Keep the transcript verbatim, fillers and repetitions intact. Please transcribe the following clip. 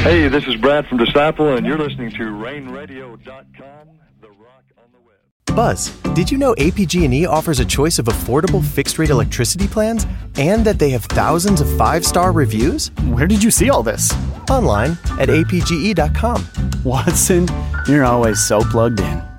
Hey, this is Brad from Disciple, and you're listening to rain radio dot com, the rock on the web. Buzz, did you know A P G and E offers a choice of affordable fixed-rate electricity plans and that they have thousands of five-star reviews? Where did you see all this? Online at A P G E dot com. Watson, you're always so plugged in.